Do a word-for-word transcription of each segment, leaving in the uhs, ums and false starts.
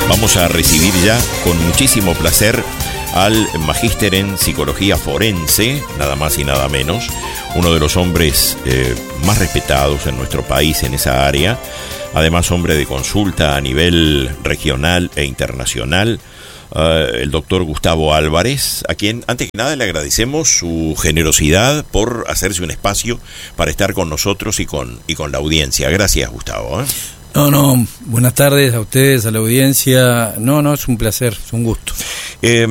Vamos a recibir ya con muchísimo placer al magíster en psicología forense, nada más y nada menos, uno de los hombres eh, más respetados en nuestro país en esa área, además hombre de consulta a nivel regional e internacional, uh, el doctor Gustavo Álvarez, a quien antes que nada le agradecemos su generosidad por hacerse un espacio para estar con nosotros y con, y con la audiencia. Gracias, Gustavo, ¿eh? No, no, buenas tardes a ustedes, a la audiencia. No, no, es un placer, es un gusto. Eh,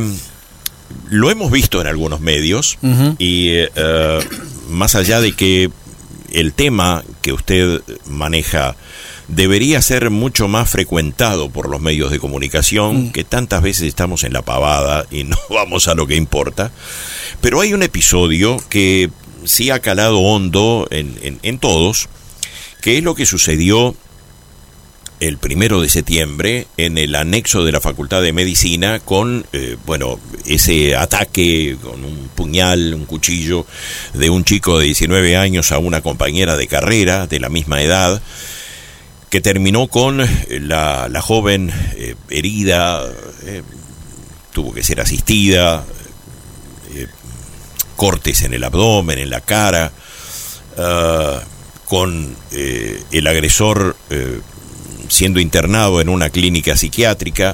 lo hemos visto en algunos medios, uh-huh. y eh, más allá de que el tema que usted maneja debería ser mucho más frecuentado por los medios de comunicación, uh-huh. que tantas veces estamos en la pavada y no vamos a lo que importa, pero hay un episodio que sí ha calado hondo en, en, en todos, que es lo que sucedió el primero de septiembre en el anexo de la Facultad de Medicina con, eh, bueno, ese ataque con un puñal, un cuchillo de un chico de diecinueve años a una compañera de carrera de la misma edad, que terminó con la, la joven eh, herida, eh, tuvo que ser asistida, eh, cortes en el abdomen, en la cara, uh, con eh, el agresor eh, siendo internado en una clínica psiquiátrica.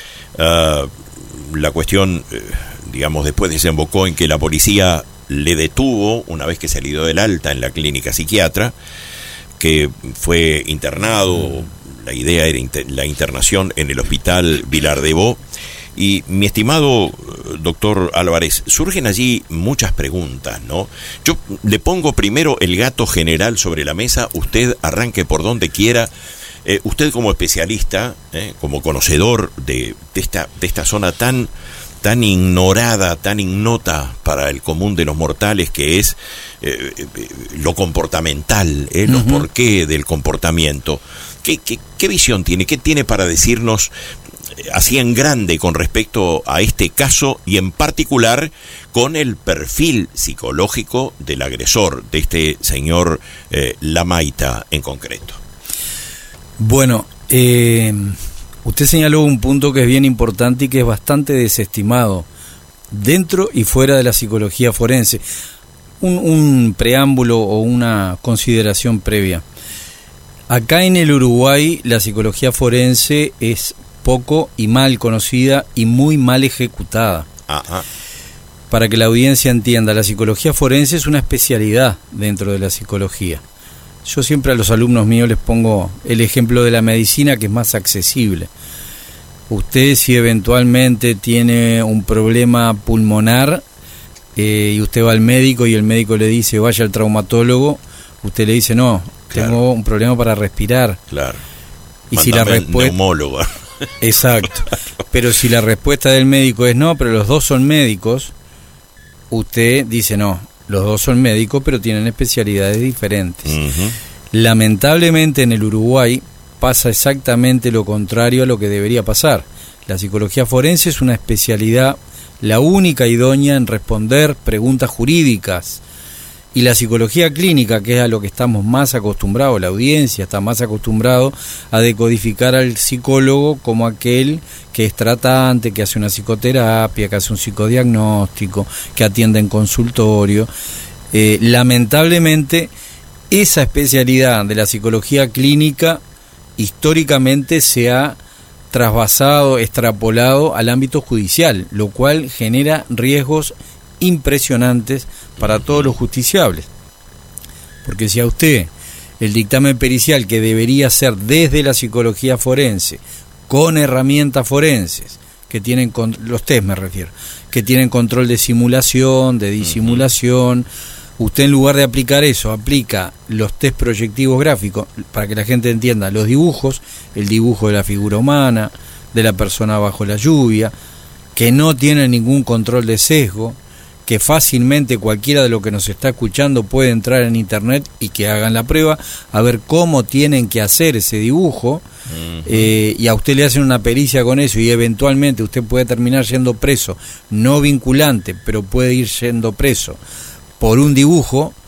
Uh, la cuestión, eh, digamos, después desembocó en que la policía le detuvo una vez que salió del alta en la clínica psiquiatra, que fue internado. La idea era inter- la internación en el hospital Vilar de Bo. Y mi estimado doctor Álvarez, surgen allí muchas preguntas, ¿no? Yo le pongo primero el gato general sobre la mesa, usted arranque por donde quiera. Eh, usted como especialista, eh, como conocedor de, de, esta, de esta zona tan, tan ignorada, tan ignota para el común de los mortales, que es eh, eh, lo comportamental, eh, los uh-huh. porqué del comportamiento. ¿Qué, qué, ¿Qué visión tiene? ¿Qué tiene para decirnos así en grande con respecto a este caso y en particular con el perfil psicológico del agresor, de este señor eh, Lamaita en concreto? Bueno, eh, usted señaló un punto que es bien importante y que es bastante desestimado dentro y fuera de la psicología forense. Un, un preámbulo o una consideración previa. Acá en el Uruguay la psicología forense es poco y mal conocida y muy mal ejecutada. Ajá. Para que la audiencia entienda, la psicología forense es una especialidad dentro de la psicología. Yo siempre a los alumnos míos les pongo el ejemplo de la medicina, que es más accesible. Usted, si eventualmente tiene un problema pulmonar eh, y usted va al médico y el médico le dice vaya al traumatólogo, usted le dice no, claro, tengo un problema para respirar. Claro. Y si la respuesta, neumólogo. Exacto. Pero si la respuesta del médico es no, pero los dos son médicos, usted dice no, los dos son médicos, pero tienen especialidades diferentes. Uh-huh. Lamentablemente en el Uruguay pasa exactamente lo contrario a lo que debería pasar. La psicología forense es una especialidad, la única idónea en responder preguntas jurídicas. Y la psicología clínica, que es a lo que estamos más acostumbrados, la audiencia está más acostumbrado a decodificar al psicólogo como aquel que es tratante, que hace una psicoterapia, que hace un psicodiagnóstico, que atiende en consultorio. Eh, lamentablemente, esa especialidad de la psicología clínica históricamente se ha trasvasado, extrapolado al ámbito judicial, lo cual genera riesgos impresionantes para todos los justiciables. Porque si a usted el dictamen pericial, que debería ser desde la psicología forense, con herramientas forenses, que tienen con, los test me refiero, que tienen control de simulación, de disimulación, usted en lugar de aplicar eso, aplica los test proyectivos gráficos, para que la gente entienda, los dibujos, el dibujo de la figura humana, de la persona bajo la lluvia, que no tienen ningún control de sesgo, que fácilmente cualquiera de los que nos está escuchando puede entrar en internet y que hagan la prueba, a ver cómo tienen que hacer ese dibujo, uh-huh. eh, y a usted le hacen una pericia con eso y eventualmente usted puede terminar siendo preso, no vinculante, pero puede ir siendo preso por un dibujo.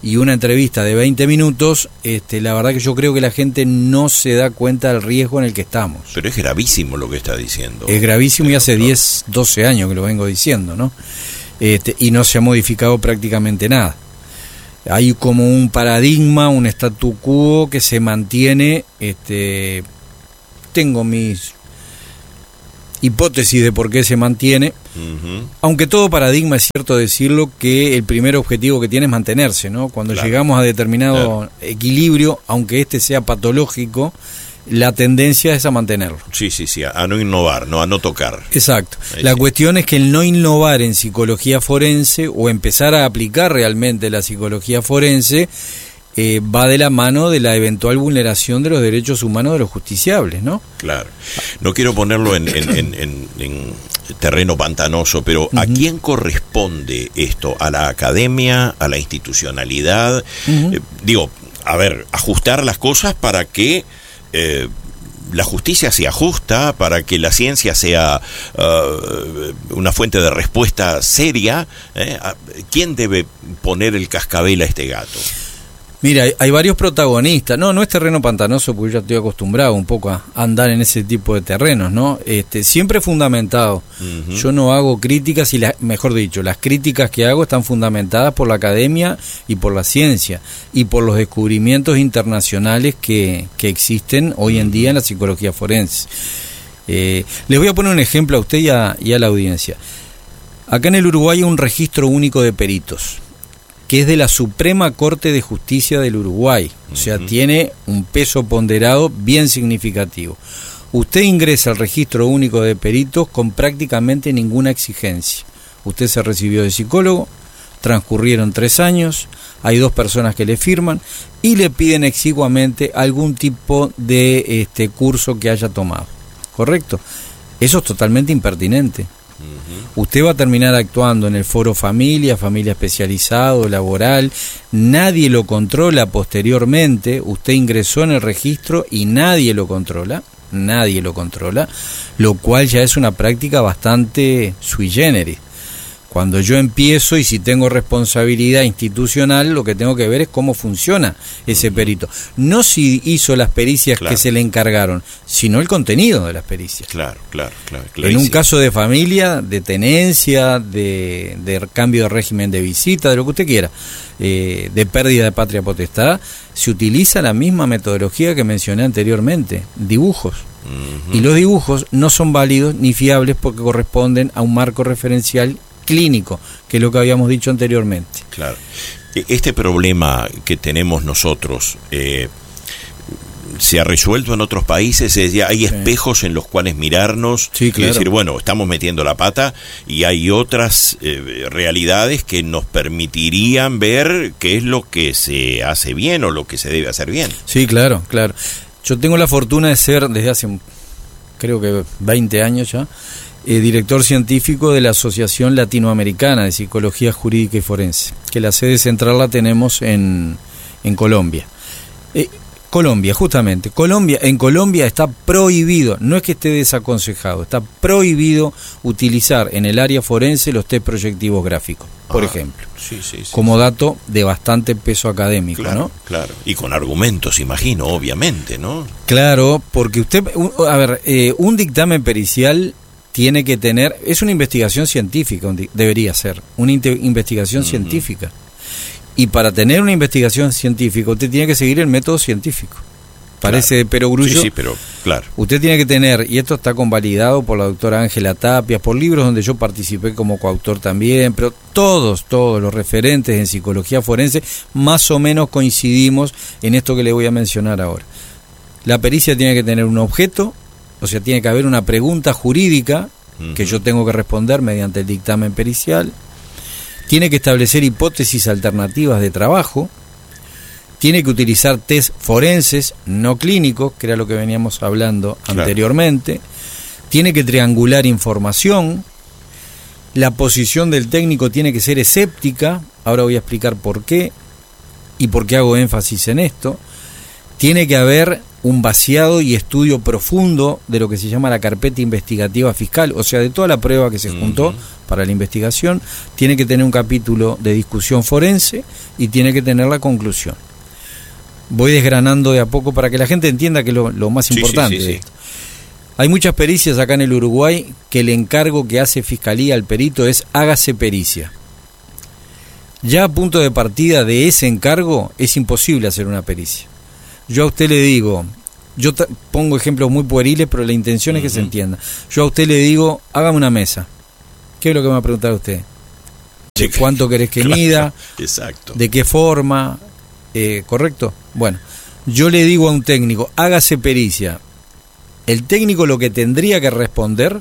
y una entrevista de veinte minutos, este, la verdad que yo creo que la gente no se da cuenta del riesgo en el que estamos. Pero es gravísimo lo que está diciendo. Es gravísimo y hace diez, doce años que lo vengo diciendo, ¿no? Este, y no se ha modificado prácticamente nada. Hay como un paradigma, un statu quo que se mantiene. Este, tengo mis hipótesis de por qué se mantiene, uh-huh. aunque todo paradigma, es cierto decirlo, que el primer objetivo que tiene es mantenerse, ¿no? Cuando claro. llegamos a determinado claro. equilibrio, aunque este sea patológico, la tendencia es a mantenerlo. Sí, sí, sí, a no innovar, no a no tocar. Exacto. Ahí la sí. cuestión es que el no innovar en psicología forense o empezar a aplicar realmente la psicología forense eh, va de la mano de la eventual vulneración de los derechos humanos de los justiciables, ¿no? Claro. No quiero ponerlo en, en, en, en, en terreno pantanoso, pero uh-huh. ¿a quién corresponde esto? ¿A la academia? ¿A la institucionalidad? Uh-huh. Eh, digo, a ver, ajustar las cosas para que Eh, la justicia sea justa, para que la ciencia sea uh, una fuente de respuesta seria. ¿eh? ¿Quién debe poner el cascabel a este gato? Mira, hay, hay varios protagonistas. No, no es terreno pantanoso porque yo estoy acostumbrado un poco a andar en ese tipo de terrenos, ¿no? Este, siempre fundamentado. Uh-huh. Yo no hago críticas y, la, mejor dicho, las críticas que hago están fundamentadas por la academia y por la ciencia y por los descubrimientos internacionales que, que existen hoy en día en la psicología forense. Eh, les voy a poner un ejemplo a usted y a, y a la audiencia. Acá en el Uruguay hay un registro único de peritos, que es de la Suprema Corte de Justicia del Uruguay, o sea, uh-huh. tiene un peso ponderado bien significativo. Usted ingresa al registro único de peritos con prácticamente ninguna exigencia. Usted se recibió de psicólogo, transcurrieron tres años, hay dos personas que le firman y le piden exiguamente algún tipo de este curso que haya tomado, ¿correcto? Eso es totalmente impertinente. Usted va a terminar actuando en el foro familia, familia especializado, laboral, nadie lo controla posteriormente, usted ingresó en el registro y nadie lo controla, nadie lo controla, lo cual ya es una práctica bastante sui generis. Cuando yo empiezo y si tengo responsabilidad institucional, lo que tengo que ver es cómo funciona ese perito. No si hizo las pericias claro. que se le encargaron, sino el contenido de las pericias. Claro, claro, claro. En un caso de familia, de tenencia, de, de cambio de régimen de visita, de lo que usted quiera, eh, de pérdida de patria potestad, se utiliza la misma metodología que mencioné anteriormente, dibujos. Uh-huh. Y los dibujos no son válidos ni fiables porque corresponden a un marco referencial clínico, que es lo que habíamos dicho anteriormente. Claro. Este problema que tenemos nosotros eh, se ha resuelto en otros países. Es decir, hay espejos sí. en los cuales mirarnos sí, claro. y decir, bueno, estamos metiendo la pata, y hay otras eh, realidades que nos permitirían ver qué es lo que se hace bien o lo que se debe hacer bien. Sí, claro, claro. Yo tengo la fortuna de ser desde hace creo que veinte años ya Eh, director científico de la Asociación Latinoamericana de Psicología Jurídica y Forense, que la sede central la tenemos en, en Colombia. Eh, Colombia, justamente. Colombia, en Colombia está prohibido, no es que esté desaconsejado, está prohibido utilizar en el área forense los test proyectivos gráficos, por ah, ejemplo. Sí, sí, sí, como sí. dato de bastante peso académico, claro, ¿no? Claro, y con argumentos, imagino, obviamente, ¿no? Claro, porque usted, a ver, eh, un dictamen pericial tiene que tener, es una investigación científica, debería ser, una investigación uh-huh. científica. Y para tener una investigación científica, usted tiene que seguir el método científico. Parece claro. de perogrullo. Sí, sí, pero claro. Usted tiene que tener, y esto está convalidado por la doctora Ángela Tapias, por libros donde yo participé como coautor también, pero todos, todos los referentes en psicología forense, más o menos coincidimos en esto que le voy a mencionar ahora. La pericia tiene que tener un objeto, o sea, tiene que haber una pregunta jurídica uh-huh. que yo tengo que responder mediante el dictamen pericial. Tiene que establecer hipótesis alternativas de trabajo. Tiene que utilizar test forenses, no clínicos, que era lo que veníamos hablando claro. anteriormente. Tiene que triangular información. La posición del técnico tiene que ser escéptica. Ahora voy a explicar por qué y por qué hago énfasis en esto. tiene que haber un vaciado y estudio profundo de lo que se llama la carpeta investigativa fiscal, o sea, de toda la prueba que se juntó uh-huh. para la investigación, tiene que tener un capítulo de discusión forense y tiene que tener la conclusión. Voy desgranando de a poco para que la gente entienda que es lo, lo más sí, importante sí, sí, de sí. esto. Hay muchas pericias acá en el Uruguay que el encargo que hace Fiscalía al perito es hágase pericia. Ya a punto de partida de ese encargo es imposible hacer una pericia. Yo a usted le digo, yo t- pongo ejemplos muy pueriles, pero la intención uh-huh. es que se entienda. Yo a usted le digo, hágame una mesa. ¿Qué es lo que me va a preguntar usted? ¿De cuánto querés que claro, mida? Exacto. ¿De qué forma? Eh, ¿Correcto? Bueno, yo le digo a un técnico, hágase pericia. El técnico lo que tendría que responder,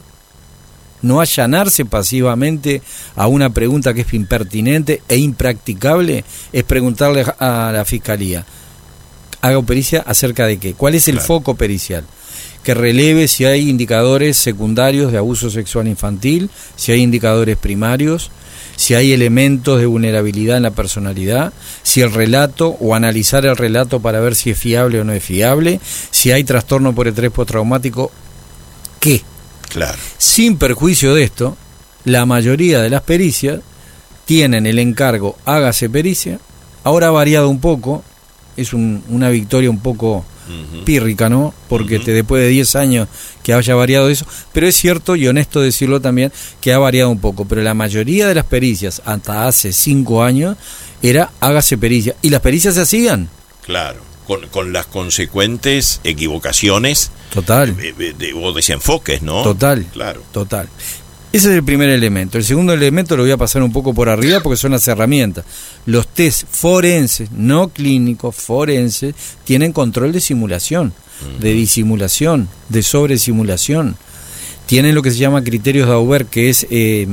no allanarse pasivamente a una pregunta que es impertinente e impracticable, es preguntarle a la Fiscalía, haga pericia acerca de qué, cuál es el claro. foco pericial, que releve si hay indicadores secundarios de abuso sexual infantil, si hay indicadores primarios, si hay elementos de vulnerabilidad en la personalidad, si el relato o analizar el relato para ver si es fiable o no es fiable, si hay trastorno por estrés postraumático, ¿qué? Claro. Sin perjuicio de esto, la mayoría de las pericias tienen el encargo hágase pericia, ahora ha variado un poco, es un, una victoria un poco uh-huh. pírrica, ¿no? Porque uh-huh. te, después de diez años que haya variado eso, pero es cierto y honesto decirlo también que ha variado un poco, pero la mayoría de las pericias hasta hace cinco años era hágase pericia, y las pericias se hacían. Claro, con, con las consecuentes equivocaciones total de, de, de, o desenfoques, ¿no? Total, claro. total. Ese es el primer elemento. El segundo elemento lo voy a pasar un poco por arriba porque son las herramientas. Los test forenses, no clínicos, forenses, tienen control de simulación, uh-huh. de disimulación, de sobresimulación. Tienen lo que se llama criterios de Auber, que es eh,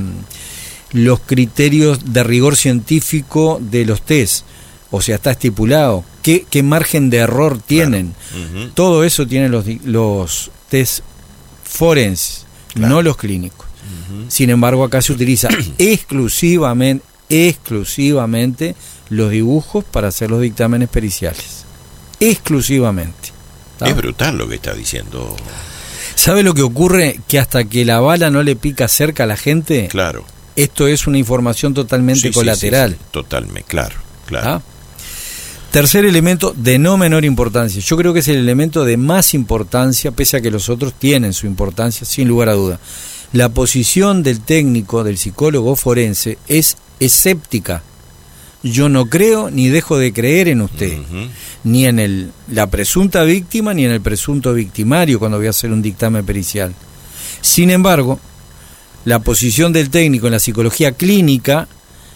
los criterios de rigor científico de los test. O sea, está estipulado. ¿Qué, qué margen de error tienen? Claro. Uh-huh. Todo eso tienen los, los test forenses, claro. no los clínicos. Sin embargo, acá se utiliza exclusivamente, exclusivamente los dibujos para hacer los dictámenes periciales. Exclusivamente. ¿Tá? Es brutal lo que está diciendo. ¿Sabe lo que ocurre? Que hasta que la bala no le pica cerca a la gente, claro. esto es una información totalmente sí, colateral. Sí, sí, sí. Totalmente, claro, claro. ¿Ah? Tercer elemento de no menor importancia. Yo creo que es el elemento de más importancia, pese a que los otros tienen su importancia, sin lugar a duda. La posición del técnico, del psicólogo forense, es escéptica. Yo no creo ni dejo de creer en usted, uh-huh. ni en el, la presunta víctima, ni en el presunto victimario cuando voy a hacer un dictamen pericial. Sin embargo, la posición del técnico en la psicología clínica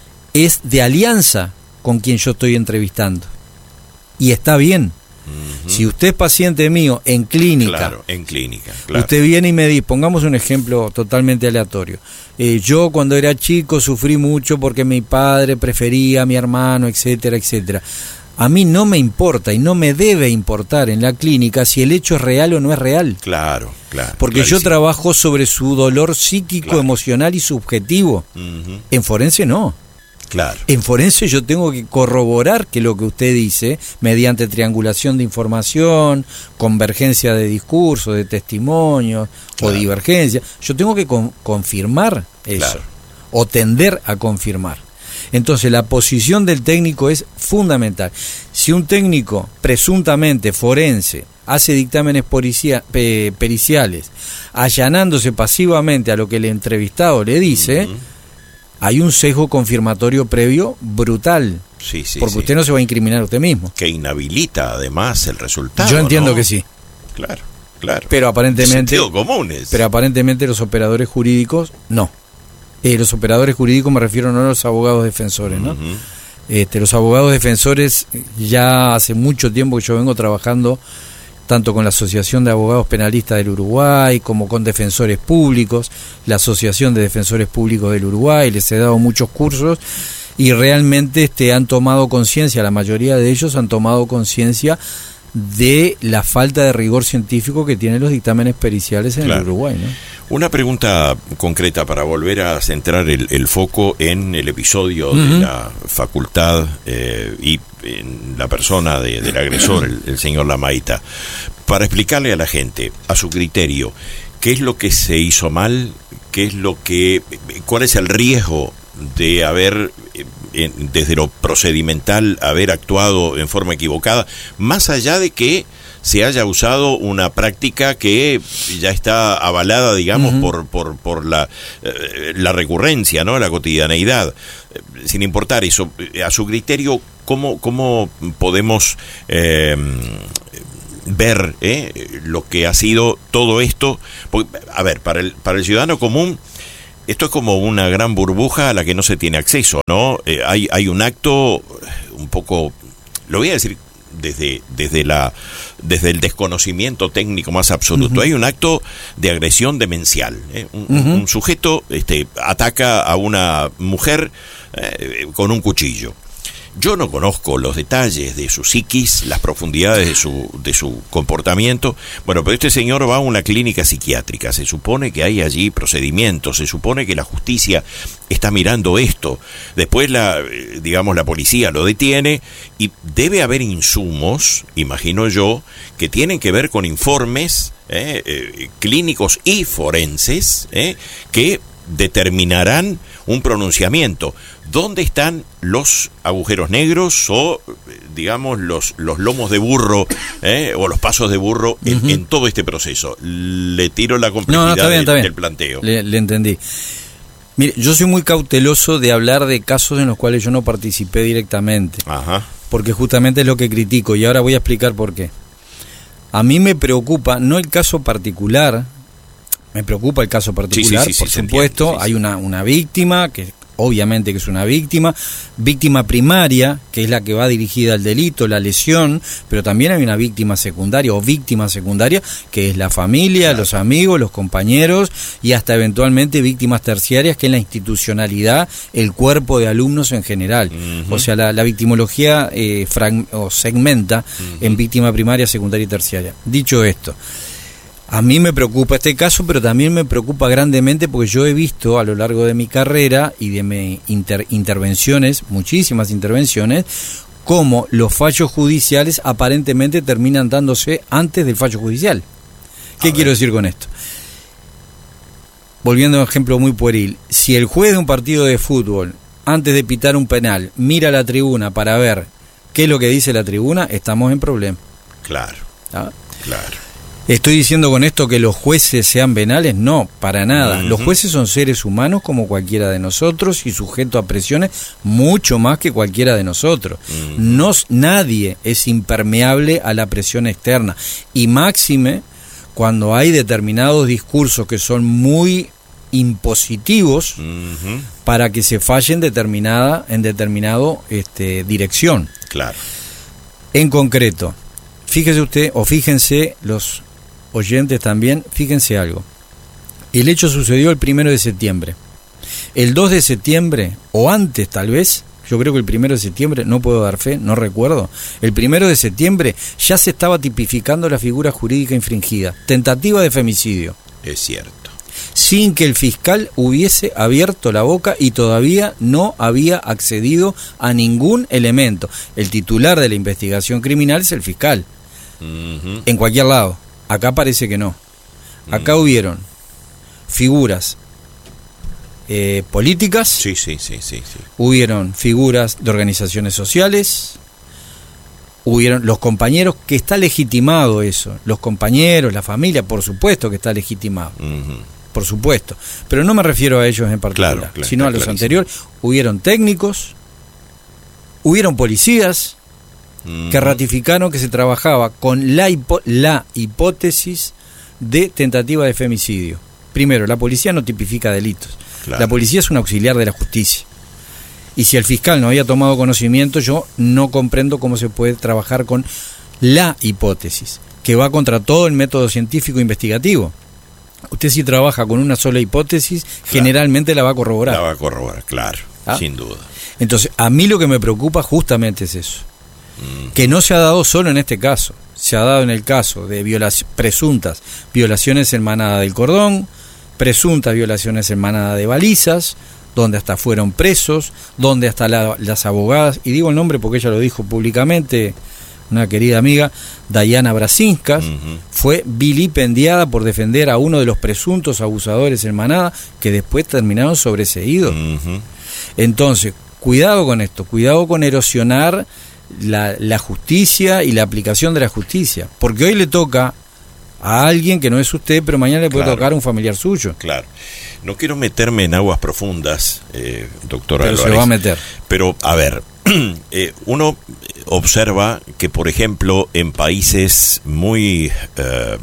es de alianza con quien yo estoy entrevistando. Y está bien. Uh-huh. Si usted es paciente mío en clínica, claro, en clínica, claro. usted viene y me dice, pongamos un ejemplo totalmente aleatorio. Eh, yo cuando era chico sufrí mucho porque mi padre prefería a mi hermano, etcétera, etcétera. A mí no me importa y no me debe importar en la clínica si el hecho es real o no es real. Claro, claro. Porque clarísimo. Yo trabajo sobre su dolor psíquico, claro. emocional y subjetivo. Uh-huh. En forense no. Claro. En forense yo tengo que corroborar que lo que usted dice, mediante triangulación de información, convergencia de discursos, de testimonios, claro. o divergencia, yo tengo que con, confirmar eso, claro. o tender a confirmar. Entonces la posición del técnico es fundamental. Si un técnico presuntamente forense hace dictámenes policia, eh, periciales, allanándose pasivamente a lo que el entrevistado le dice, uh-huh. hay un sesgo confirmatorio previo brutal. Sí, sí, porque sí. usted no se va a incriminar a usted mismo. Que inhabilita además el resultado. Yo entiendo ¿no? que sí. Claro, claro. Pero aparentemente, comunes. pero aparentemente los operadores jurídicos no. Eh, los operadores jurídicos me refiero no a los abogados defensores, ¿no? Uh-huh. Este, los abogados defensores ya hace mucho tiempo que yo vengo trabajando tanto con la Asociación de Abogados Penalistas del Uruguay como con defensores públicos, la Asociación de Defensores Públicos del Uruguay, les he dado muchos cursos y realmente este, han tomado conciencia, la mayoría de ellos han tomado conciencia de la falta de rigor científico que tienen los dictámenes periciales en claro. el Uruguay, ¿no? Una pregunta concreta para volver a centrar el, el foco en el episodio uh-huh. de la facultad eh, y en la persona de, del agresor, el, el señor Lamaita, para explicarle a la gente, a su criterio, qué es lo que se hizo mal, qué es lo que, cuál es el riesgo de haber, eh, desde lo procedimental, haber actuado en forma equivocada, más allá de que se haya usado una práctica que ya está avalada, digamos, uh-huh. por por por la eh, la recurrencia, ¿no? La cotidianeidad. Eh, sin importar eso, a su criterio, ¿cómo cómo podemos eh, ver eh, lo que ha sido todo esto? Porque, a ver, para el para el ciudadano común, esto es como una gran burbuja a la que no se tiene acceso, ¿no? Eh, hay hay un acto un poco, lo voy a decir desde desde la desde el desconocimiento técnico más absoluto. Uh-huh. Hay un acto de agresión demencial, ¿eh? un, uh-huh. un sujeto este ataca a una mujer eh, con un cuchillo. Yo no conozco los detalles de su psiquis, las profundidades de su de su comportamiento. Bueno, pero este señor va a una clínica psiquiátrica. Se supone que hay allí procedimientos. Se supone que la justicia está mirando esto. Después la, digamos, la policía lo detiene y debe haber insumos, imagino yo, que tienen que ver con informes eh, eh, clínicos y forenses eh, que determinarán un pronunciamiento. ¿Dónde están los agujeros negros o, digamos, los los lomos de burro eh, o los pasos de burro en, uh-huh. en todo este proceso? Le tiro la complejidad no, no, está bien, está bien. del planteo. Le, le entendí. Mire, yo soy muy cauteloso de hablar de casos en los cuales yo no participé directamente. Ajá. Porque justamente es lo que critico, y ahora voy a explicar por qué. A mí me preocupa, no el caso particular, me preocupa el caso particular, sí, sí, sí, por sí, supuesto, sí, sí. Hay una, una víctima que obviamente que es una víctima, víctima primaria, que es la que va dirigida al delito, la lesión, pero también hay una víctima secundaria o víctima secundaria, que es la familia, claro. los amigos, los compañeros y hasta eventualmente víctimas terciarias, que es la institucionalidad, el cuerpo de alumnos en general. Uh-huh. O sea, la, la victimología eh, frag- o segmenta uh-huh. en víctima primaria, secundaria y terciaria. Dicho esto, a mí me preocupa este caso, pero también me preocupa grandemente porque yo he visto a lo largo de mi carrera y de mis inter- intervenciones, muchísimas intervenciones, cómo los fallos judiciales aparentemente terminan dándose antes del fallo judicial. ¿Qué quiero decir con esto? Volviendo a un ejemplo muy pueril, si el juez de un partido de fútbol, antes de pitar un penal, mira la tribuna para ver qué es lo que dice la tribuna, estamos en problema. Claro, ¿ah? claro. ¿Estoy diciendo con esto que los jueces sean venales? No, para nada. Uh-huh. Los jueces son seres humanos como cualquiera de nosotros y sujetos a presiones mucho más que cualquiera de nosotros. Uh-huh. No, nadie es impermeable a la presión externa. Y máxime cuando hay determinados discursos que son muy impositivos uh-huh. para que se falle en determinada, en determinado este, dirección. Claro. En concreto, fíjese usted, o fíjense los oyentes también, fíjense algo. El hecho sucedió el primero de septiembre. El dos de septiembre, o antes tal vez, yo creo que el primero de septiembre, no puedo dar fe, no recuerdo, el primero de septiembre ya se estaba tipificando la figura jurídica infringida, tentativa de femicidio. Es cierto. Sin que el fiscal hubiese abierto la boca y todavía no había accedido a ningún elemento. El titular de la investigación criminal es el fiscal. Uh-huh. En cualquier lado. Acá parece que no. Acá uh-huh. hubieron figuras eh, políticas. Sí, sí, sí, sí, sí. Hubieron figuras de organizaciones sociales. Hubieron los compañeros, que está legitimado eso. Los compañeros, la familia, por supuesto que está legitimado. Uh-huh. Por supuesto. Pero no me refiero a ellos en particular, claro, claro, sino a los anteriores. Hubieron técnicos, hubieron policías uh-huh. que ratificaron que se trabajaba con la, hipo- la hipótesis de tentativa de femicidio. Primero, la policía no tipifica delitos. Claro. La policía es un auxiliar de la justicia. Y si el fiscal no había tomado conocimiento, yo no comprendo cómo se puede trabajar con la hipótesis, que va contra todo el método científico investigativo. Usted si trabaja con una sola hipótesis, claro. generalmente la va a corroborar. La va a corroborar, claro, ¿ah? Sin duda. Entonces, a mí lo que me preocupa justamente es eso. mm. que no se ha dado solo en este caso, se ha dado en el caso de violac- presuntas violaciones en manada del Cordón, presuntas violaciones en manada de Balizas, donde hasta fueron presos, donde hasta la, las abogadas, y digo el nombre porque ella lo dijo públicamente, una querida amiga, Dayana Brasinskas, uh-huh. fue vilipendiada por defender a uno de los presuntos abusadores en manada, que después terminaron sobreseídos. Uh-huh. Entonces, cuidado con esto, cuidado con erosionar la, la justicia y la aplicación de la justicia, porque hoy le toca a alguien que no es usted, pero mañana le puede claro. tocar a un familiar suyo. Claro. No quiero meterme en aguas profundas, eh, doctor Álvarez. Pero se va a meter. Pero, a ver, eh, uno observa que, por ejemplo, en países muy eh,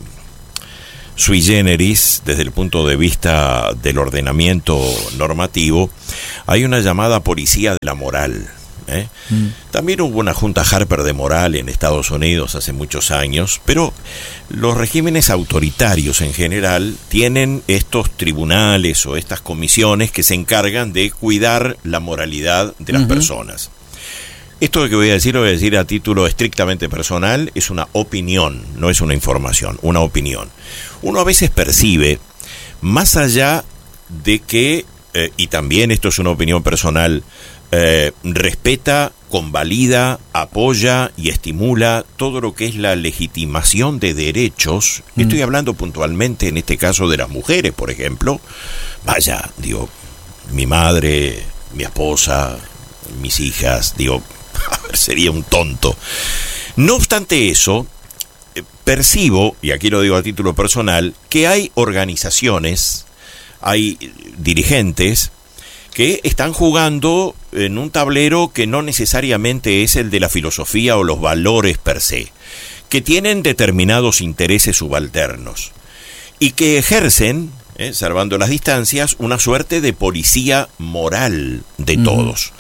sui generis, desde el punto de vista del ordenamiento normativo, hay una llamada policía de la moral. ¿Eh? Mm. También hubo una junta Harper de moral en Estados Unidos hace muchos años, pero los regímenes autoritarios en general tienen estos tribunales o estas comisiones que se encargan de cuidar la moralidad de las uh-huh. personas. Esto que voy a decir, lo voy a decir a título estrictamente personal, es una opinión, no es una información, una opinión. Uno a veces percibe, más allá de que, eh, y también esto es una opinión personal, Eh, respeta, convalida, apoya y estimula todo lo que es la legitimación de derechos. Mm. Estoy hablando puntualmente en este caso de las mujeres, por ejemplo. Vaya, digo, mi madre, mi esposa, mis hijas, digo, a ver, sería un tonto. No obstante eso, eh, percibo, y aquí lo digo a título personal, que hay organizaciones, hay dirigentes que están jugando en un tablero que no necesariamente es el de la filosofía o los valores per se, que tienen determinados intereses subalternos y que ejercen, eh, salvando las distancias, una suerte de policía moral de uh-huh. todos.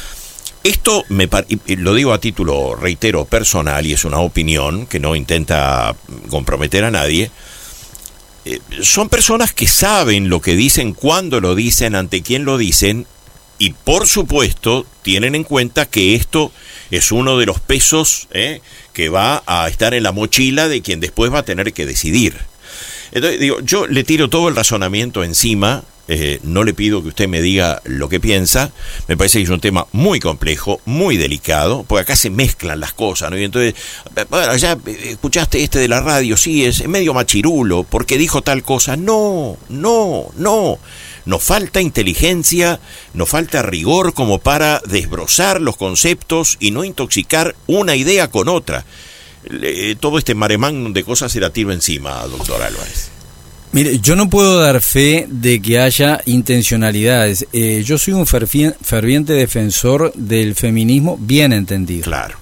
Esto me par- lo digo a título, reitero, personal, y es una opinión que no intenta comprometer a nadie. Eh, son personas que saben lo que dicen, cuándo lo dicen, ante quién lo dicen, y por supuesto tienen en cuenta que esto es uno de los pesos eh, que va a estar en la mochila de quien después va a tener que decidir. Entonces, digo, yo le tiro todo el razonamiento encima. Eh, no le pido que usted me diga lo que piensa. Me parece que es un tema muy complejo, muy delicado, porque acá se mezclan las cosas, ¿no? Y entonces, bueno, ya escuchaste este de la radio, sí, es medio machirulo, porque dijo tal cosa. No, no, no. Nos falta inteligencia, nos falta rigor como para desbrozar los conceptos y no intoxicar una idea con otra. Le, todo este maremán de cosas se la tiro encima, doctor Álvarez. Mire, yo no puedo dar fe de que haya intencionalidades. Eh, yo soy un fervien- ferviente defensor del feminismo bien entendido. Claro.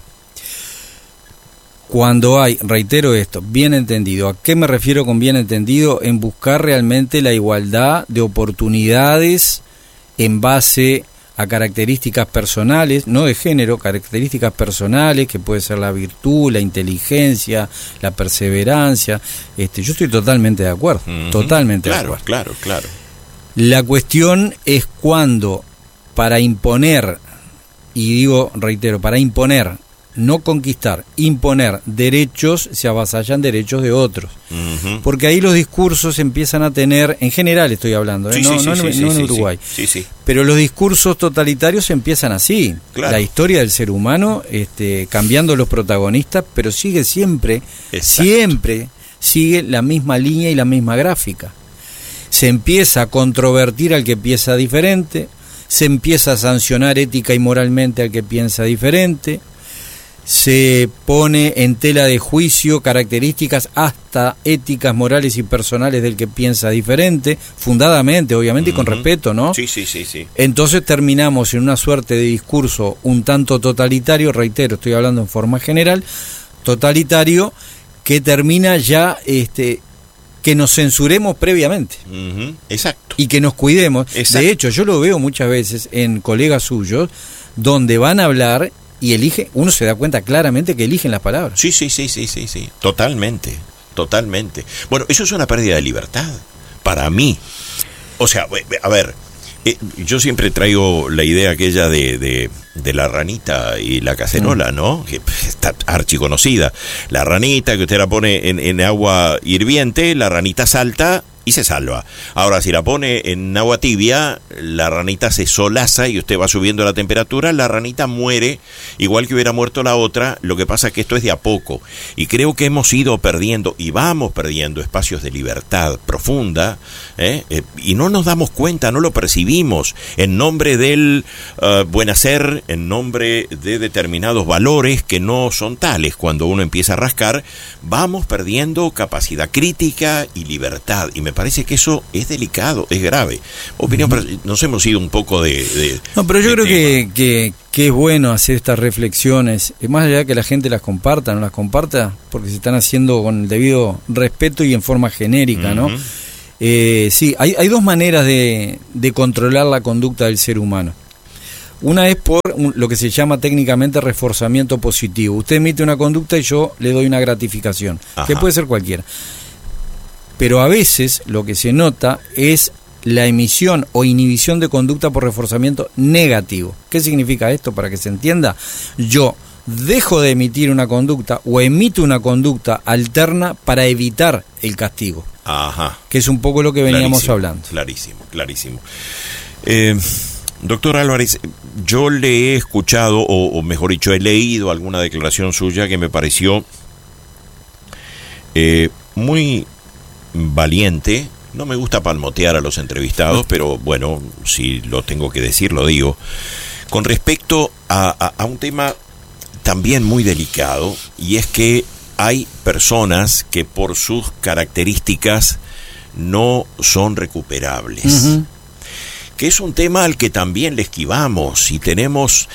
Cuando hay, reitero esto, bien entendido. ¿A qué me refiero con bien entendido? En buscar realmente la igualdad de oportunidades en base a características personales, no de género, características personales, que puede ser la virtud, la inteligencia, la perseverancia. Este, yo estoy totalmente de acuerdo, uh-huh. totalmente claro, de acuerdo. Claro, claro. La cuestión es cuando, para imponer, y digo, reitero, para imponer, no conquistar, imponer derechos, se avasallan derechos de otros. Uh-huh. Porque ahí los discursos empiezan a tener, en general estoy hablando, ¿eh? sí, no, sí, no, sí, no, sí, no sí, en Uruguay. Sí, sí. Pero los discursos totalitarios empiezan así. Claro. La historia del ser humano, este, cambiando los protagonistas, pero sigue siempre, Exacto. siempre sigue la misma línea y la misma gráfica. Se empieza a controvertir al que piensa diferente, se empieza a sancionar ética y moralmente al que piensa diferente, se pone en tela de juicio características hasta éticas, morales y personales del que piensa diferente, fundadamente, obviamente, uh-huh. y con respeto, ¿no? Sí, sí, sí, sí. Entonces terminamos en una suerte de discurso un tanto totalitario, reitero, estoy hablando en forma general, totalitario, que termina ya este que nos censuremos previamente. Uh-huh. Exacto. Y que nos cuidemos. Exacto. De hecho, yo lo veo muchas veces en colegas suyos, donde van a hablar y elige, uno se da cuenta claramente que eligen las palabras. Sí, sí, sí, sí, sí, sí, totalmente, totalmente. Bueno, eso es una pérdida de libertad, para mí. O sea, a ver, Eh, yo siempre traigo la idea aquella de, de, de la ranita y la cacerola, mm. ¿no? Que está archiconocida. La ranita que usted la pone en, en agua hirviente, la ranita salta y se salva. Ahora, si la pone en agua tibia, la ranita se solaza y usted va subiendo la temperatura, la ranita muere, igual que hubiera muerto la otra. Lo que pasa es que esto es de a poco. Y creo que hemos ido perdiendo, y vamos perdiendo, espacios de libertad profunda, ¿eh? Eh, y no nos damos cuenta, no lo percibimos, en nombre del uh, buen hacer, en nombre de determinados valores que no son tales. Cuando uno empieza a rascar, vamos perdiendo capacidad crítica y libertad. Y me Me parece que eso es delicado, es grave. Opinión, uh-huh. Nos hemos ido un poco de... de no, pero yo de creo que, que, que es bueno hacer estas reflexiones, más allá de que la gente las comparta, no las comparta, porque se están haciendo con el debido respeto y en forma genérica, uh-huh. ¿no? Eh, sí, hay, hay dos maneras de, de controlar la conducta del ser humano. Una es por un, lo que se llama técnicamente reforzamiento positivo. Usted emite una conducta y yo le doy una gratificación, Ajá. que puede ser cualquiera. Pero a veces lo que se nota es la emisión o inhibición de conducta por reforzamiento negativo. ¿Qué significa esto para que se entienda? Yo dejo de emitir una conducta o emito una conducta alterna para evitar el castigo. Ajá. Que es un poco lo que veníamos clarísimo, hablando. Clarísimo, clarísimo. Eh, doctor Álvarez, yo le he escuchado, o, o mejor dicho, he leído alguna declaración suya que me pareció eh, muy... valiente. No me gusta palmotear a los entrevistados, pero bueno, si lo tengo que decir, lo digo. Con respecto a, a, a un tema también muy delicado, y es que hay personas que por sus características no son recuperables. Uh-huh. Que es un tema al que también le esquivamos y tenemos,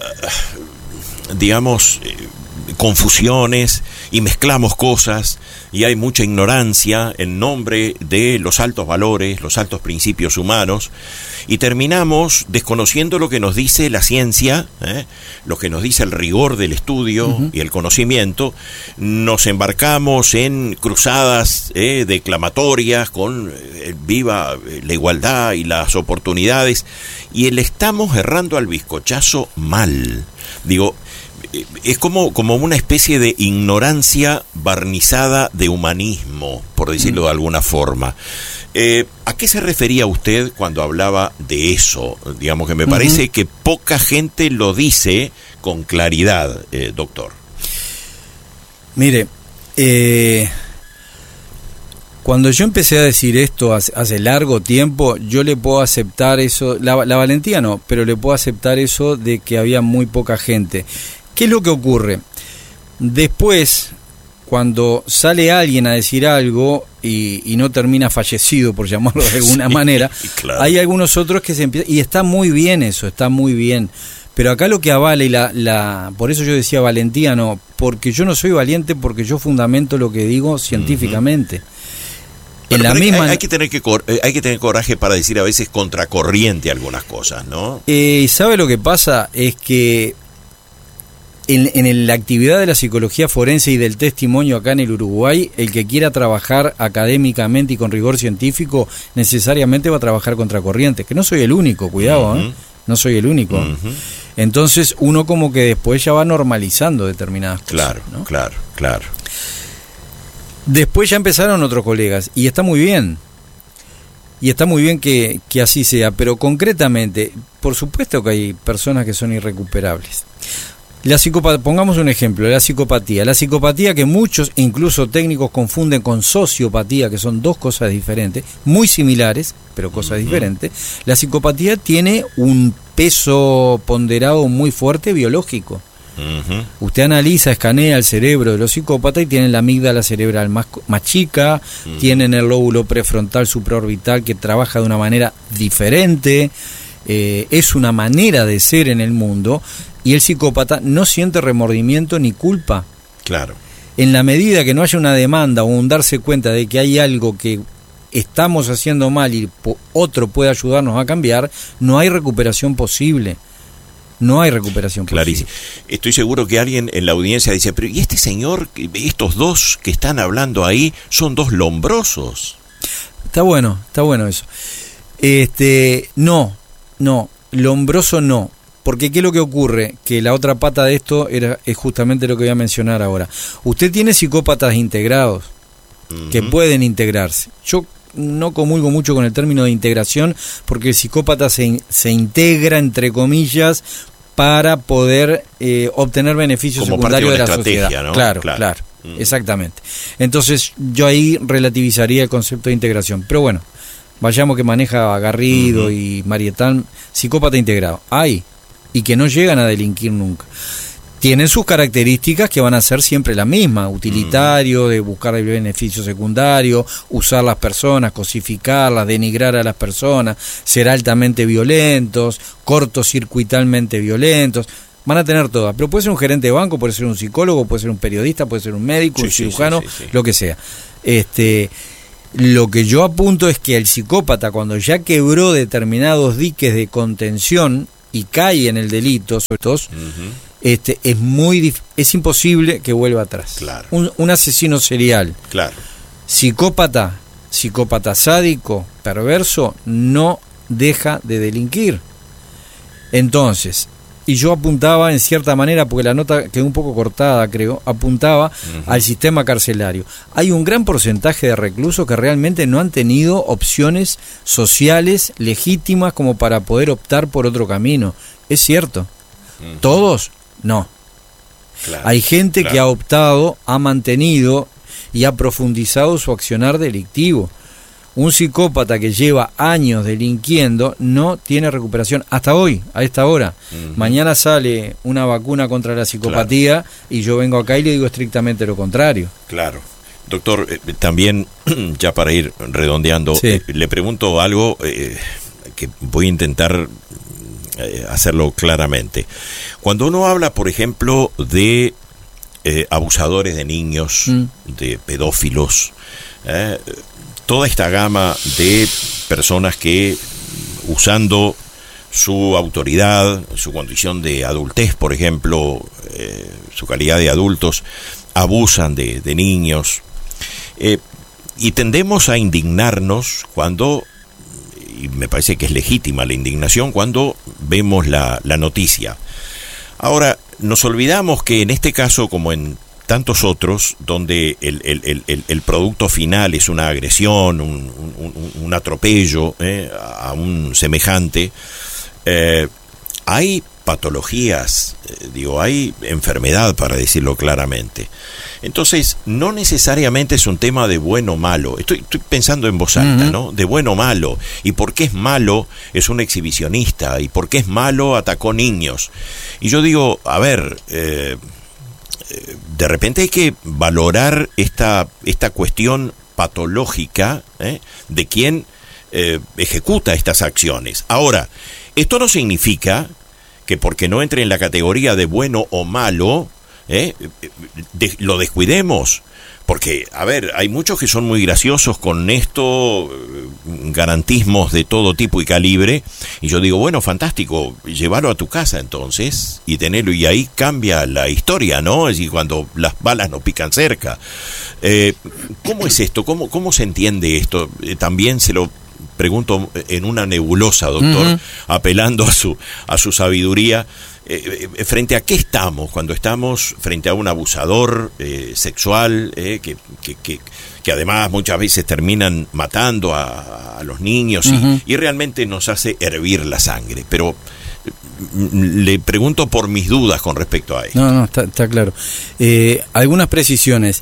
uh, digamos, eh, confusiones y mezclamos cosas y hay mucha ignorancia en nombre de los altos valores, los altos principios humanos, y terminamos desconociendo lo que nos dice la ciencia, ¿eh? lo que nos dice el rigor del estudio uh-huh. y el conocimiento. Nos embarcamos en cruzadas eh, declamatorias con eh, viva la igualdad y las oportunidades, y le estamos errando al bizcochazo mal. Digo, es como, como una especie de ignorancia barnizada de humanismo, por decirlo de alguna forma. Eh, ¿A qué se refería usted cuando hablaba de eso? Digamos que me parece uh-huh. que poca gente lo dice con claridad, eh, doctor. Mire, eh, cuando yo empecé a decir esto hace, hace largo tiempo, yo le puedo aceptar eso, la, la valentía no, pero le puedo aceptar eso de que había muy poca gente. ¿Qué es lo que ocurre? Después, cuando sale alguien a decir algo y, y no termina fallecido, por llamarlo de alguna sí, manera, claro. hay algunos otros que se empiezan, y está muy bien eso, está muy bien. Pero acá lo que avala, y la, la por eso yo decía valentía, no, porque yo no soy valiente, porque yo fundamento lo que digo científicamente. Uh-huh. En la misma... hay, hay, que tener que hay que tener coraje para decir a veces contracorriente algunas cosas, ¿no? Eh, ¿Sabe lo que pasa? Es que En, en la actividad de la psicología forense y del testimonio acá en el Uruguay, el que quiera trabajar académicamente y con rigor científico necesariamente va a trabajar contracorriente, que no soy el único, cuidado, uh-huh. ¿eh? no soy el único. Uh-huh. Entonces uno como que después ya va normalizando determinadas cosas. Claro, ¿no? claro, claro. Después ya empezaron otros colegas y está muy bien. Y está muy bien que, que así sea, pero concretamente, por supuesto que hay personas que son irrecuperables. La psicopatía, pongamos un ejemplo, la psicopatía. La psicopatía que muchos, incluso técnicos, confunden con sociopatía, que son dos cosas diferentes, muy similares, pero cosas uh-huh. diferentes. La psicopatía tiene un peso ponderado muy fuerte biológico. Uh-huh. Usted analiza, escanea el cerebro de los psicópatas y tienen la amígdala cerebral más, más chica, uh-huh. tienen el lóbulo prefrontal supraorbital que trabaja de una manera diferente. Eh, es una manera de ser en el mundo. Y el psicópata no siente remordimiento ni culpa. Claro. En la medida que no haya una demanda o un darse cuenta de que hay algo que estamos haciendo mal y otro puede ayudarnos a cambiar, no hay recuperación posible. No hay recuperación posible. Clarísimo. Estoy seguro que alguien en la audiencia dice, pero ¿y este señor, estos dos que están hablando ahí, son dos lombrosos? Está bueno, está bueno eso. Este, no. No, lombroso no. Porque ¿qué es lo que ocurre? Que la otra pata de esto era, es justamente lo que voy a mencionar ahora. Usted tiene psicópatas integrados, uh-huh, que pueden integrarse. Yo no comulgo mucho con el término de integración, porque el psicópata se, se integra, entre comillas, para poder eh, obtener beneficios como secundarios de, de la sociedad. ¿No? Claro, claro, claro, uh-huh, exactamente. Entonces yo ahí relativizaría el concepto de integración. Pero bueno, vayamos que maneja Garrido, uh-huh, y Marietán, psicópata integrado. Hay. Y que no llegan a delinquir nunca. Tienen sus características que van a ser siempre las mismas: utilitario, de buscar el beneficio secundario, usar las personas, cosificarlas, denigrar a las personas, ser altamente violentos, cortocircuitalmente violentos. Van a tener todas, pero puede ser un gerente de banco, puede ser un psicólogo, puede ser un periodista, puede ser un médico, sí, un cirujano, sí, sí, sí, sí. lo que sea. Este, lo que yo apunto es que el psicópata, cuando ya quebró determinados diques de contención y cae en el delito, sobre todo, uh-huh, este, es muy es imposible que vuelva atrás. Claro. Un, un asesino serial, claro, psicópata, psicópata sádico, perverso, no deja de delinquir. Entonces, y yo apuntaba en cierta manera, porque la nota quedó un poco cortada, creo, apuntaba uh-huh, al sistema carcelario. Hay un gran porcentaje de reclusos que realmente no han tenido opciones sociales legítimas como para poder optar por otro camino. Es cierto. Uh-huh. ¿Todos? No. Claro, hay gente claro. que ha optado, ha mantenido y ha profundizado su accionar delictivo. Un psicópata que lleva años delinquiendo no tiene recuperación hasta hoy, a esta hora. Uh-huh. Mañana sale una vacuna contra la psicopatía, claro, y yo vengo acá y le digo estrictamente lo contrario. Claro. Doctor, eh, también, ya para ir redondeando, sí. eh, le pregunto algo eh, que voy a intentar eh, hacerlo claramente. Cuando uno habla, por ejemplo, de eh, abusadores de niños, mm. de pedófilos, eh, toda esta gama de personas que, usando su autoridad, su condición de adultez, por ejemplo, eh, su calidad de adultos, abusan de, de niños. Eh, y tendemos a indignarnos cuando, y me parece que es legítima la indignación, cuando vemos la, la noticia. Ahora, nos olvidamos que en este caso, como en tantos otros, donde el, el, el, el producto final es una agresión, un, un, un atropello eh, a un semejante, eh, hay patologías, eh, digo, hay enfermedad, para decirlo claramente. Entonces, no necesariamente es un tema de bueno o malo. Estoy, estoy pensando en voz alta, uh-huh, ¿no? De bueno o malo. ¿Y por qué es malo? Es un exhibicionista. ¿Y por qué es malo? Atacó niños. Y yo digo, a ver, eh, de repente hay que valorar esta, esta cuestión patológica ¿eh? de quien eh, ejecuta estas acciones. Ahora, esto no significa que porque no entre en la categoría de bueno o malo, ¿eh? de, lo descuidemos. Porque, a ver, hay muchos que son muy graciosos con esto, garantismos de todo tipo y calibre, y yo digo, bueno, fantástico, llévalo a tu casa entonces, y tenerlo, y ahí cambia la historia, ¿no? Es decir, cuando las balas no pican cerca. Eh, ¿Cómo es esto? ¿Cómo, cómo se entiende esto? Eh, también se lo pregunto en una nebulosa, doctor, uh-huh, apelando a su, a su sabiduría. Eh, eh, ¿Frente a qué estamos cuando estamos frente a un abusador eh, sexual eh, que, que, que, que además muchas veces terminan matando a, a los niños uh-huh, y, y realmente nos hace hervir la sangre? Pero le pregunto por mis dudas con respecto a esto. No, no, está, está claro. Eh, algunas precisiones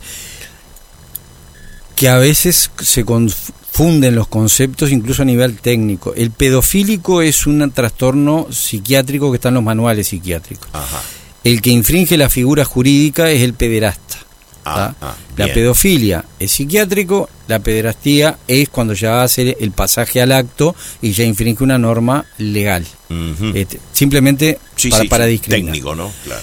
que a veces se confunden los conceptos, incluso a nivel técnico. El pedofílico es un trastorno psiquiátrico que está en los manuales psiquiátricos. Ajá. El que infringe la figura jurídica es el pederasta. Ah, ah, la pedofilia es psiquiátrico, la pederastía es cuando ya hace el pasaje al acto y ya infringe una norma legal. Uh-huh. Este, simplemente sí, para, sí, para sí, discriminar. Técnico, ¿no? Claro.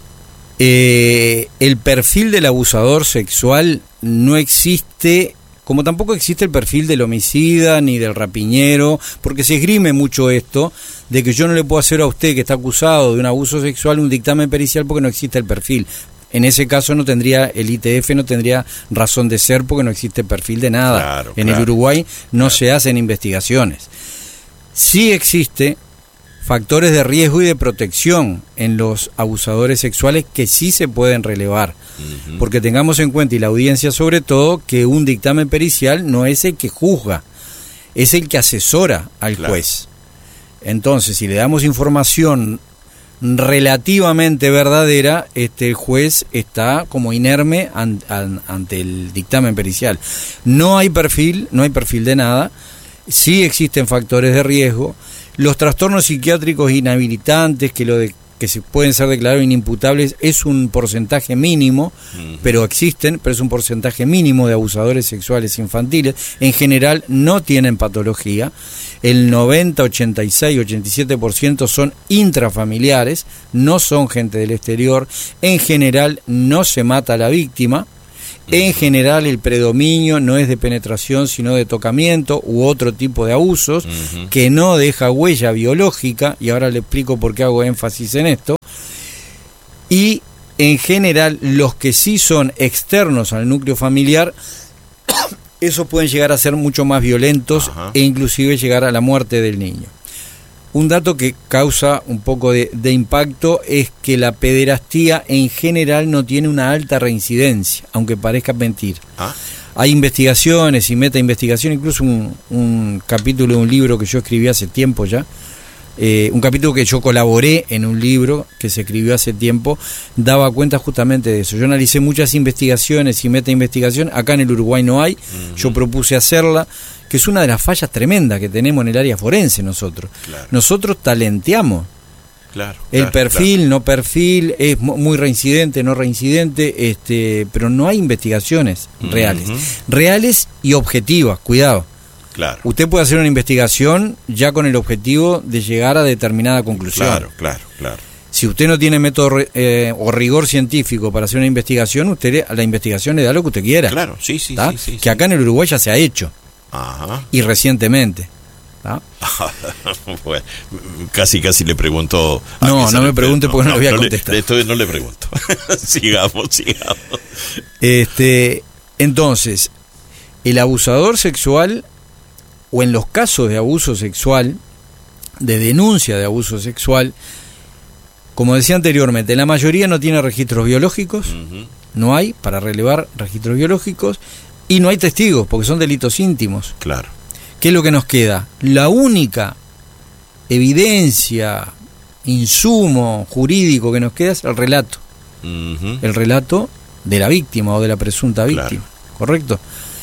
Eh, el perfil del abusador sexual no existe, como tampoco existe el perfil del homicida ni del rapiñero, porque se esgrime mucho esto de que yo no le puedo hacer a usted que está acusado de un abuso sexual un dictamen pericial porque no existe el perfil. En ese caso no tendría, el I T F no tendría razón de ser porque no existe perfil de nada. Claro, en claro, el Uruguay no claro. se hacen investigaciones. Sí existe factores de riesgo y de protección en los abusadores sexuales que sí se pueden relevar. Uh-huh. Porque tengamos en cuenta, y la audiencia sobre todo, que un dictamen pericial no es el que juzga, es el que asesora al claro. juez. Entonces, si le damos información relativamente verdadera, este el juez está como inerme an, an, ante el dictamen pericial. No hay perfil, no hay perfil de nada. Sí existen factores de riesgo. Los trastornos psiquiátricos inhabilitantes que lo de, que se pueden ser declarados inimputables es un porcentaje mínimo, uh-huh. pero existen, pero es un porcentaje mínimo de abusadores sexuales infantiles. En general no tienen patología. El noventa, ochenta y seis, ochenta y siete por ciento son intrafamiliares, no son gente del exterior. En general no se mata a la víctima. En general el predominio no es de penetración sino de tocamiento u otro tipo de abusos, uh-huh. que no deja huella biológica, y ahora le explico por qué hago énfasis en esto. Y en general los que sí son externos al núcleo familiar, esos pueden llegar a ser mucho más violentos, uh-huh. e inclusive llegar a la muerte del niño. Un dato que causa un poco de, de impacto es que la pederastía en general no tiene una alta reincidencia, aunque parezca mentir. ¿Ah? Hay investigaciones y meta-investigaciones, incluso un, un capítulo de un libro que yo escribí hace tiempo ya, eh, un capítulo que yo colaboré en un libro que se escribió hace tiempo, daba cuenta justamente de eso. Yo analicé muchas investigaciones y meta-investigaciones, acá en el Uruguay no hay, uh-huh. yo propuse hacerla, que es una de las fallas tremendas que tenemos en el área forense nosotros. Claro. Nosotros talenteamos. Claro, el claro, perfil, claro. no perfil, es muy reincidente, no reincidente, este, pero no hay investigaciones uh-huh. reales. Reales y objetivas, cuidado. Claro. Usted puede hacer una investigación ya con el objetivo de llegar a determinada conclusión. Claro, claro, claro. Si usted no tiene método eh, o rigor científico para hacer una investigación, usted a la investigación le da lo que usted quiera. Claro, sí, sí, sí, sí. Que sí. acá en el Uruguay ya se ha hecho. Ajá. Y recientemente. ¿Ah? Bueno, casi casi le pregunto. No, no me pregunte no, porque no, no le voy a no contestar. Le, esto no le pregunto. sigamos, sigamos. Este, entonces, el abusador sexual, o en los casos de abuso sexual, de denuncia de abuso sexual, como decía anteriormente, la mayoría no tiene registros biológicos, uh-huh. no hay para relevar registros biológicos. Y no hay testigos, porque son delitos íntimos. Claro. ¿Qué es lo que nos queda? La única evidencia, insumo jurídico que nos queda es el relato. Uh-huh. El relato de la víctima o de la presunta víctima. Claro. ¿Correcto?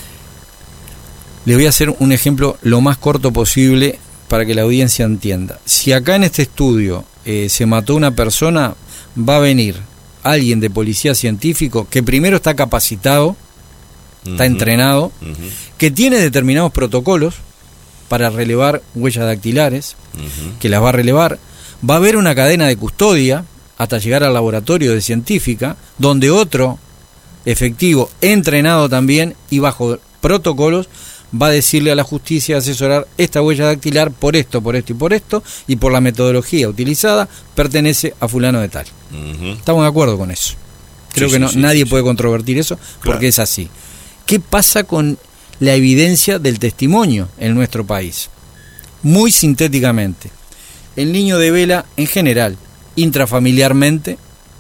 Les voy a hacer un ejemplo lo más corto posible para que la audiencia entienda. Si acá en este estudio eh, se mató una persona, va a venir alguien de policía científico que primero está capacitado, está uh-huh. entrenado, uh-huh. que tiene determinados protocolos para relevar huellas dactilares, uh-huh. que las va a relevar. Va a haber una cadena de custodia hasta llegar al laboratorio de científica, donde otro efectivo entrenado también y bajo protocolos va a decirle a la justicia, asesorar esta huella dactilar por esto, por esto y por esto, y por la metodología utilizada pertenece a fulano de tal. Uh-huh. Estamos de acuerdo con eso. Creo sí, que no, sí, nadie sí, puede sí. controvertir eso, porque claro. es así. ¿Qué pasa con la evidencia del testimonio en nuestro país? Muy sintéticamente, el niño devela en general, intrafamiliarmente,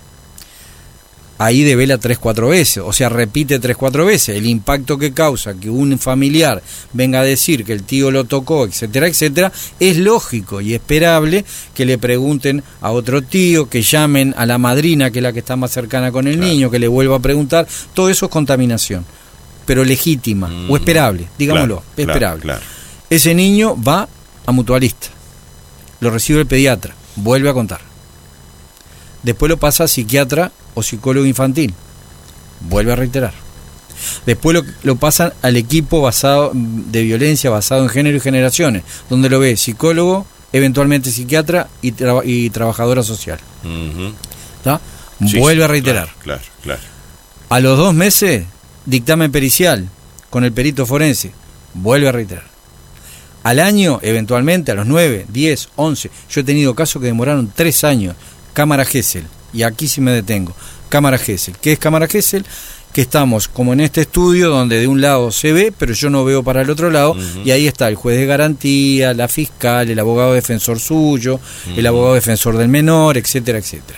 ahí devela tres, cuatro veces, o sea, repite tres, cuatro veces. El impacto que causa que un familiar venga a decir que el tío lo tocó, etcétera, etcétera, es lógico y esperable que le pregunten a otro tío, que llamen a la madrina, que es la que está más cercana con el claro. niño, que le vuelva a preguntar. Todo eso es contaminación, pero legítima mm. o esperable, digámoslo, claro, esperable. Claro, claro. Ese niño va a mutualista, lo recibe el pediatra, vuelve a contar. Después lo pasa a psiquiatra o psicólogo infantil, vuelve a reiterar. Después lo, lo pasan al equipo basado de violencia basado en género y generaciones, donde lo ve psicólogo, eventualmente psiquiatra y, tra- y trabajadora social. Uh-huh. ¿Tá? Sí, vuelve sí, a reiterar. Claro, claro, claro. A los dos meses, dictamen pericial con el perito forense, vuelve a reiterar. Al año, eventualmente, a los nueve, diez, once, yo he tenido casos que demoraron tres años, cámara Gesell, y aquí sí me detengo. Cámara Gesell. ¿Qué es cámara Gesell? que estamos como en este estudio donde de un lado se ve, pero yo no veo para el otro lado, uh-huh. y ahí está el juez de garantía, la fiscal, el abogado defensor suyo, uh-huh. el abogado defensor del menor, etcétera, etcétera.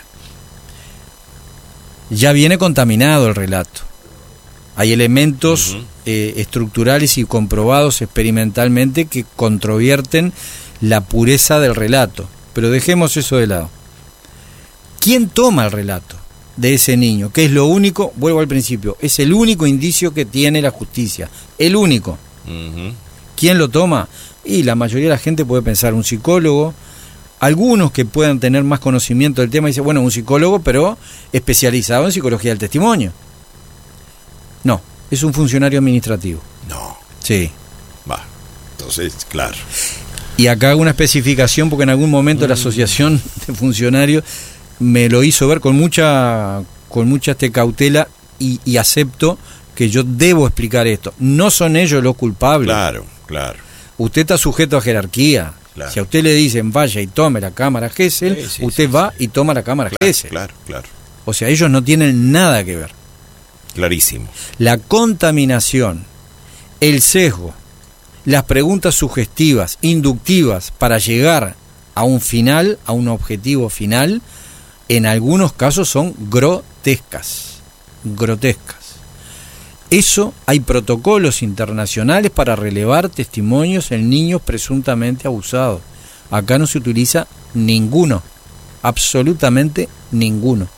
Ya viene contaminado el relato. Hay elementos uh-huh. eh, estructurales y comprobados experimentalmente que controvierten la pureza del relato. Pero dejemos eso de lado. ¿Quién toma el relato de ese niño? Que es lo único, vuelvo al principio, es el único indicio que tiene la justicia. El único. Uh-huh. ¿Quién lo toma? Y la mayoría de la gente puede pensar un psicólogo. Algunos que puedan tener más conocimiento del tema dicen, bueno, un psicólogo, pero especializado en psicología del testimonio. No, es un funcionario administrativo. No. Sí. Va, entonces, claro. Y acá hago una especificación porque en algún momento mm. la asociación de funcionarios me lo hizo ver con mucha con mucha este cautela y, y acepto que yo debo explicar esto. No son ellos los culpables. Claro, claro. Usted está sujeto a jerarquía. Claro. Si a usted le dicen vaya y tome la cámara Gesell, sí, sí, usted sí, va sí. y toma la cámara claro, Gesell. Claro, claro. O sea, ellos no tienen nada que ver. Clarísimo. La contaminación, el sesgo, las preguntas sugestivas, inductivas para llegar a un final, a un objetivo final, en algunos casos son grotescas, grotescas. Eso, hay protocolos internacionales para relevar testimonios en niños presuntamente abusados. Acá no se utiliza ninguno, absolutamente ninguno.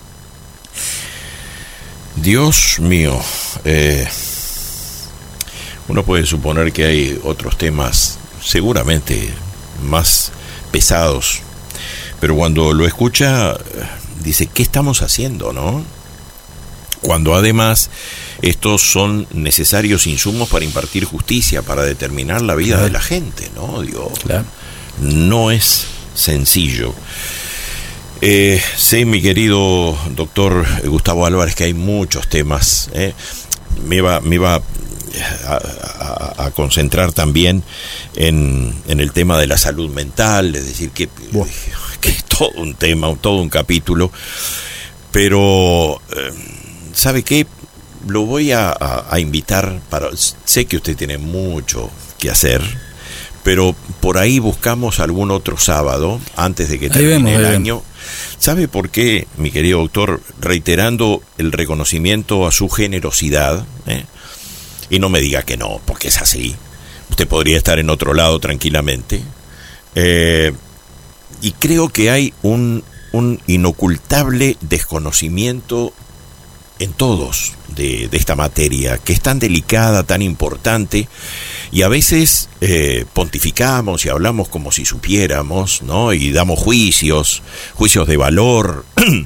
Dios mío, eh, uno puede suponer que hay otros temas seguramente más pesados, pero cuando lo escucha dice, ¿qué estamos haciendo, no? Cuando además estos son necesarios insumos para impartir justicia, para determinar la vida claro. de la gente, ¿no? Digo, claro. no es sencillo. Eh, sé, mi querido doctor Gustavo Álvarez, que hay muchos temas. ¿eh? Me iba, me iba a, a, a concentrar también en, en el tema de la salud mental, es decir, que, wow. que es todo un tema, todo un capítulo. Pero, eh, ¿sabe qué? Lo voy a, a, a invitar para... Sé que usted tiene mucho que hacer, pero por ahí buscamos algún otro sábado, antes de que termine vemos, el año. Vemos. ¿Sabe por qué, mi querido doctor? Reiterando el reconocimiento a su generosidad, ¿eh? Y no me diga que no, porque es así. Usted podría estar en otro lado tranquilamente. Eh, y creo que hay un, un inocultable desconocimiento en todos de, de esta materia, que es tan delicada, tan importante, y a veces eh, pontificamos y hablamos como si supiéramos, ¿no? Y damos juicios, juicios de valor,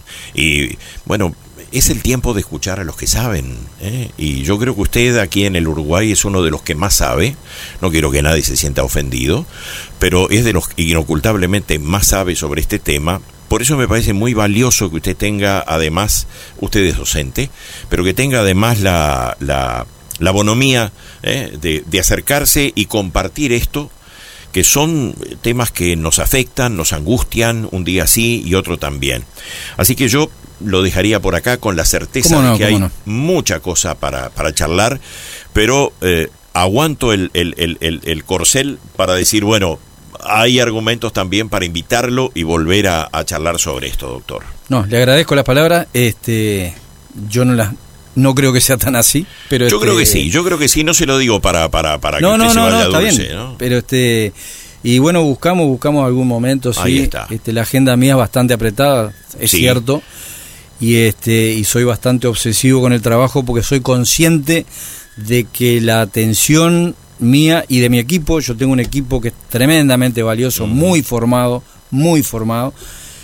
y bueno, es el tiempo de escuchar a los que saben, ¿eh? Y yo creo que usted aquí en el Uruguay es uno de los que más sabe, no quiero que nadie se sienta ofendido, pero es de los que inocultablemente más sabe sobre este tema. Por eso me parece muy valioso que usted tenga, además, usted es docente, pero que tenga además la, la, la bonomía ¿eh? de, de acercarse y compartir esto, que son temas que nos afectan, nos angustian, un día sí y otro también. Así que yo lo dejaría por acá con la certeza no, de que hay no? mucha cosa para, para charlar, pero eh, aguanto el, el, el, el, el corcel para decir, bueno, hay argumentos también para invitarlo y volver a, a charlar sobre esto, doctor. No, le agradezco las palabras. Este, yo no las, no creo que sea tan así, pero yo este, creo que sí. Yo creo que sí. No se lo digo para para para no, que no, usted no, se vaya no, está dulce, bien, ¿no? Pero este y bueno buscamos buscamos algún momento. Sí. Ahí está. Este, la agenda mía es bastante apretada, es sí. cierto. Y este y soy bastante obsesivo con el trabajo porque soy consciente de que la atención mía y de mi equipo, yo tengo un equipo que es tremendamente valioso, uh-huh. muy formado, muy formado,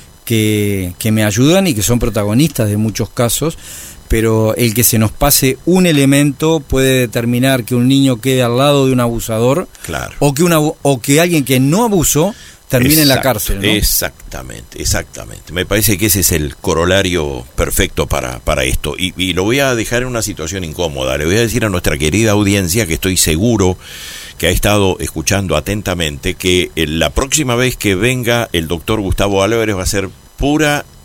que, que me ayudan y que son protagonistas de muchos casos, pero el que se nos pase un elemento puede determinar que un niño quede al lado de un abusador, claro. o que una o que alguien que no abusó termine Exacto, en la cárcel, ¿no? Exactamente, exactamente. Me parece que ese es el corolario perfecto para, para esto. Y, y lo voy a dejar en una situación incómoda. Le voy a decir a nuestra querida audiencia, que estoy seguro que ha estado escuchando atentamente, que la próxima vez que venga el doctor Gustavo Álvarez va a ser pura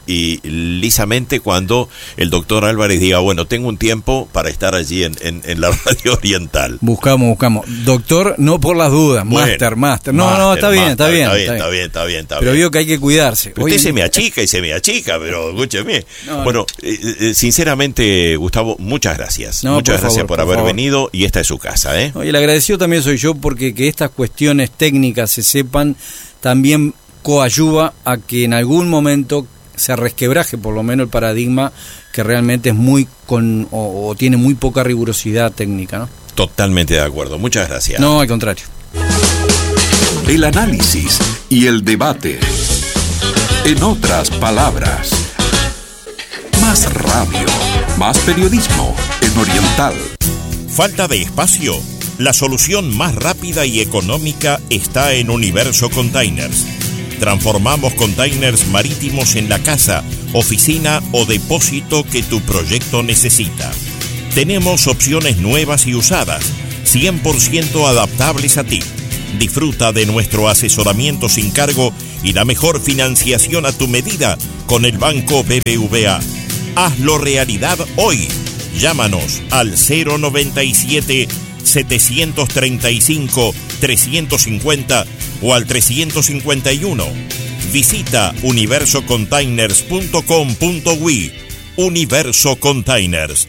y lisamente cuando el doctor Álvarez diga, bueno, tengo un tiempo para estar allí en, en, en la Radio Oriental. Buscamos, buscamos. Doctor, no por las dudas, bueno, máster, máster. No, máster, no, está bien, está, máster, bien, está bien. Está bien, está bien, está bien, está pero bien. vio que hay que cuidarse. Usted Hoy... se me achica y se me achica, pero escúcheme. No, bueno, eh, eh, sinceramente, Gustavo, muchas gracias. No, muchas por gracias favor, por, por haber favor. venido y esta es su casa, ¿eh? No, y el agradecido también soy yo porque que estas cuestiones técnicas se sepan también coayuda a que en algún momento se resquebraje por lo menos el paradigma que realmente es muy con o, o tiene muy poca rigurosidad técnica, ¿no? Totalmente de acuerdo. Muchas gracias. No, al contrario. El análisis y el debate. En otras palabras, más radio, más periodismo en Oriental. ¿Falta de espacio? La solución más rápida y económica está en Universo Containers. Transformamos containers marítimos en la casa, oficina o depósito que tu proyecto necesita. Tenemos opciones nuevas y usadas, cien por ciento adaptables a ti. Disfruta de nuestro asesoramiento sin cargo y la mejor financiación a tu medida con el Banco B B V A. Hazlo realidad hoy. Llámanos al cero noventa y siete, setecientos treinta y cinco, trescientos cincuenta o al trescientos cincuenta y uno. Visita universo containers punto com punto ui. Universo Containers.